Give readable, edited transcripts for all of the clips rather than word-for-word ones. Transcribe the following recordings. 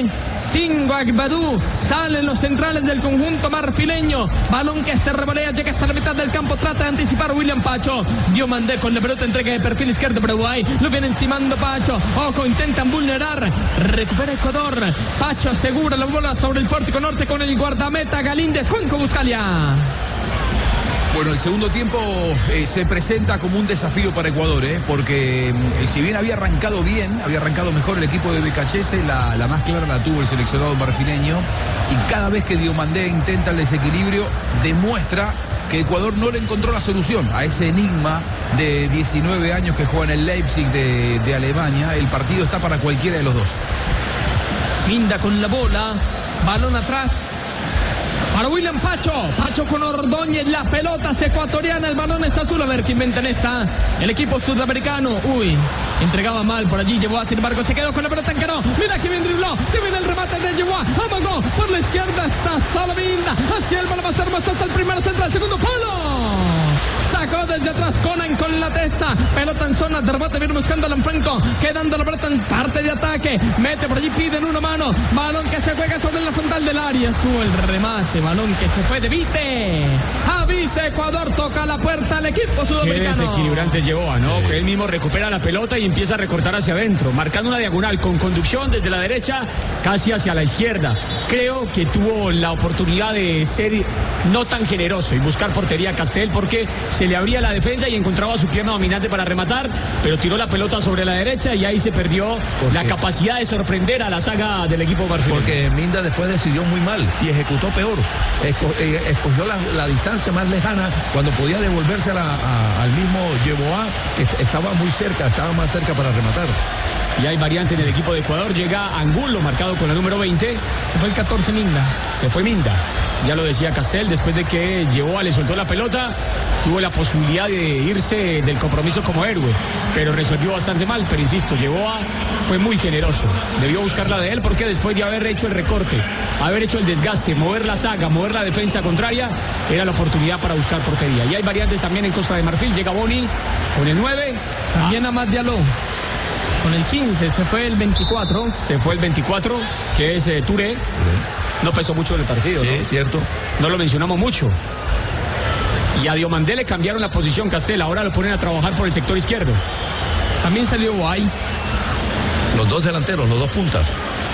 Diomandé, Singo Agbadú, salen los centrales del conjunto marfileño, balón que se revolea, llega hasta la mitad del campo, trata de anticipar William Pacho, Diomandé con la pelota, entrega de perfil izquierdo para Uruguay, lo viene encimando Pacho, ojo, intentan vulnerar, recupera Ecuador, Pacho asegura la bola sobre el pórtico norte con el guardameta Galíndez, Juanjo Buscalia. Bueno, el segundo tiempo se presenta como un desafío para Ecuador, porque si bien había arrancado bien, había arrancado mejor el equipo de Becachese, la más clara la tuvo el seleccionado marfileño, y cada vez que Diomandé intenta el desequilibrio, demuestra que Ecuador no le encontró la solución a ese enigma de 19 años que juega en el Leipzig de Alemania. El partido está para cualquiera de los dos. Minda con la bola, balón atrás para William Pacho, Pacho con Ordóñez, la pelota es ecuatoriana, el balón es azul, a ver qué inventan esta, el equipo sudamericano, entregaba mal por allí, Yeboah, sin embargo se quedó con la pelota en caro, mira que bien dribló, se viene el remate de Yeboah, amagó, por la izquierda está solo Minda, hacia el balón va a ser más hasta el primero central, segundo palo. Sacó desde atrás Conan con la testa, pelota en zona de rebote, viene buscando a Lanfranco, quedando la pelota en parte de ataque, mete por allí, piden una mano, balón que se juega sobre la frontal del área, sube el remate, balón que se fue de Vite, avisa Ecuador, toca la puerta al equipo sudamericano. Qué desequilibrante Yeboah, ¿no? Él mismo recupera la pelota y empieza a recortar hacia adentro, marcando una diagonal con conducción desde la derecha casi hacia la izquierda. Creo que tuvo la oportunidad de ser no tan generoso y buscar portería a Castel porque se le abría la defensa y encontraba su pierna dominante para rematar, pero tiró la pelota sobre la derecha y ahí se perdió la capacidad de sorprender a la saga del equipo marfileño. Porque Minda después decidió muy mal y ejecutó peor. Escogió la distancia más lejana cuando podía devolverse al mismo Yeboah, que estaba muy cerca, estaba más cerca para rematar. Y hay variante en el equipo de Ecuador, llega Angulo marcado con la número 20. Se fue el 14 Minda. Se fue Minda. Ya lo decía Castel, después de que Yeboah le soltó la pelota, tuvo la posibilidad de irse del compromiso como héroe, pero resolvió bastante mal, pero insisto, Yeboah fue muy generoso, debió buscarla de él porque después de haber hecho el recorte, haber hecho el desgaste, mover la saga, mover la defensa contraria, era la oportunidad para buscar portería. Y hay variantes también en Costa de Marfil, llega Boni con el 9, también Amad Diallo. Con el 15, se fue el 24. Se fue el 24, que es Touré. No pesó mucho en el partido, sí, ¿no? Cierto. No lo mencionamos mucho. Y a Diomandé le cambiaron la posición Castel, ahora lo ponen a trabajar por el sector izquierdo. También salió Guay. Los dos delanteros, los dos puntas.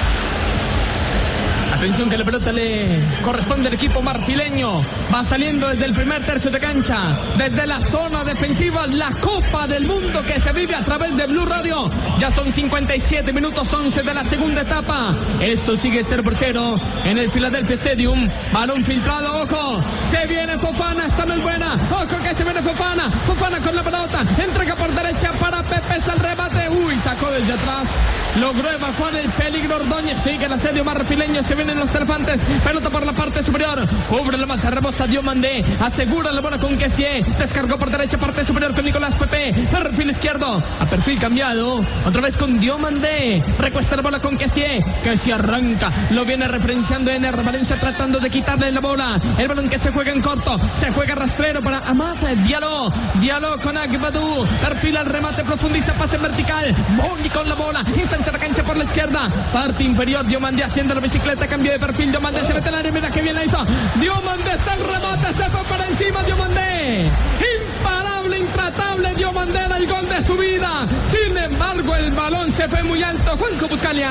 Atención que la pelota le corresponde al equipo marfileño. Va saliendo desde el primer tercio de cancha. Desde la zona defensiva, la Copa del Mundo que se vive a través de Blue Radio. Ya son 57 minutos 11 de la segunda etapa. Esto sigue 0-0 en el Philadelphia Stadium. Balón filtrado, ojo. Se viene Fofana, esta no es buena. Ojo que se viene Fofana. Fofana con la pelota. Entrega por derecha para Pepe, el remate. Sacó desde atrás. Logró evacuar el peligro Ordóñez. Sigue el asedio marfileño. Se vienen los Cervantes. Pelota por la parte superior. Cubre la masa. Rebosa Diomandé. Asegura la bola con Kessié. Descargó por derecha. Parte superior con Nicolás Pepe. Perfil izquierdo. A perfil cambiado. Otra vez con Diomandé. Recuesta la bola con Kessié. Kessié arranca. Lo viene referenciando Ener Valencia tratando de quitarle la bola. El balón que se juega en corto. Se juega rastrero para Amad Diallo. Diallo con Agbadú. Perfil al remate. Profundiza. Pase vertical. Boni con la bola. Ensancha la cancha por la izquierda. Parte inferior. Diomandé haciendo la bicicleta. Cambio de perfil. Diomandé se mete en el área. Mira que bien la hizo. Diomandé está el remate. Se fue para encima. Diomandé. Imparable, intratable. Diomandé era el gol de su vida. Sin embargo, el balón se fue muy alto. Juanjo Buscalia.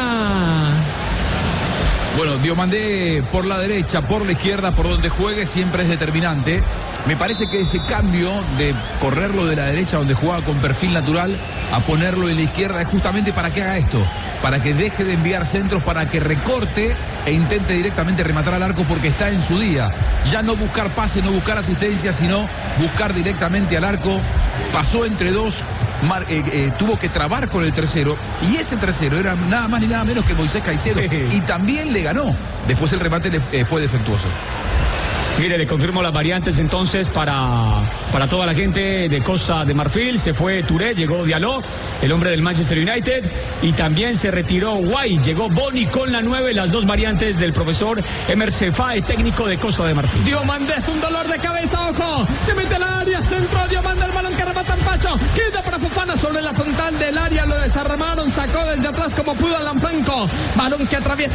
Bueno, Diomandé por la derecha, por la izquierda, por donde juegue, siempre es determinante. Me parece que ese cambio de correrlo de la derecha, donde jugaba con perfil natural, a ponerlo en la izquierda, es justamente para que haga esto, para que deje de enviar centros, para que recorte e intente directamente rematar al arco, porque está en su día. Ya no buscar pase, no buscar asistencia, sino buscar directamente al arco. Pasó entre dos. Tuvo que trabar con el tercero, y ese tercero era nada más ni nada menos que Moisés Caicedo, y también le ganó. Después el remate fue defectuoso. Mire, le confirmo las variantes entonces para toda la gente de Costa de Marfil. Se fue Touré, llegó Diallo, el hombre del Manchester United, y también se retiró Guay, llegó Boni con la 9, las dos variantes del profesor Emer Cefae, técnico de Costa de Marfil. Diomandé es un dolor de cabeza, ojo, se mete al área, centro, Diomandé, el balón que remata en Pacho, queda para Fofana sobre la frontal del área, lo desarmaron, sacó desde atrás como pudo Alan Franco, balón que atraviesa